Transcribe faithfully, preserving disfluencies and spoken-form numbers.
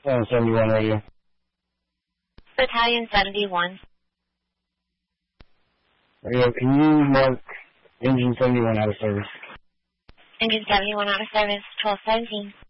Uh, seventy-one radio. Battalion seventy-one. Radio, can you mark engine seventy-one out of service? Engine seventy-one out of service, twelve seventeen.